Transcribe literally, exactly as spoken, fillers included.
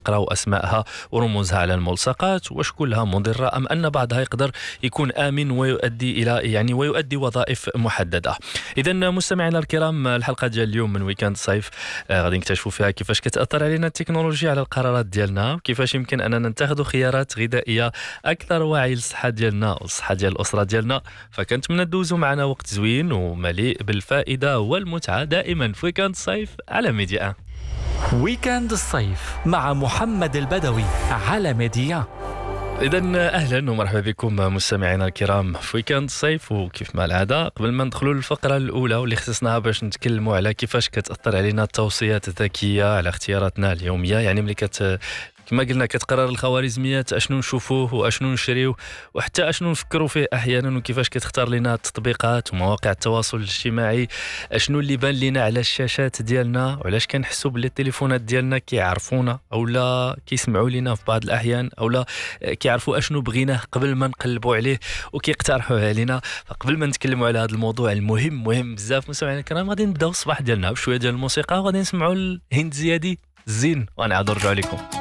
نقراو اسمائها ورموزها على الملصقات، واش كلها مضره ام ان بعضها يقدر يكون امن ويؤدي الى يعني ويؤدي وظائف محدده. اذا مستمعينا الكرام، الحلقه ديال اليوم من ويكاند صيف آه غادي نكتشفوا فيها كيفاش كتاثر علينا التكنولوجيا على القرارات ديالنا، كيفاش يمكن اننا نتخذ خيارات غذائيه اكثر وعي للصحه ديالنا والصحه ديال الاسره ديالنا. فكنتمنى تدوزوا معنا وقت زوين ومليء بالفائده والمتعه دائما في ويكاند صيف على ميديا. ويكاند الصيف مع محمد البدوي على ميديا. إذا أهلا ومرحبا بكم مستمعينا الكرام في ويكاند الصيف. وكيف ما العادة قبل ما ندخلوا للفقرة الأولى واللي خصصناها باش نتكلموا على كيفاش كتأثر علينا التوصيات الذكية على اختياراتنا اليومية، يعني ملي كت كما قلنا كتقرر الخوارزميات اشنو نشوفوه واشنو نشريو وحتى اشنو نفكروا فيه احيانا، وكيفاش كتختار لنا التطبيقات ومواقع التواصل الاجتماعي، اشنو اللي بان لنا على الشاشات ديالنا، وعلاش كنحسوا باللي التليفونات ديالنا كيعرفونا اولا كيسمعوا لنا في بعض الاحيان اولا كيعرفوا اشنو بغيناه قبل ما نقلبوا عليه وكيقترحوه علينا. فقبل ما نتكلموا على هذا الموضوع المهم مهم بزاف مستمعينا الكرام، غادي نبداو الصباح ديالنا بشويه ديال الموسيقى وغادي نسمعوا الهند زيادي زين ونعاودوا نرجعوا لكم.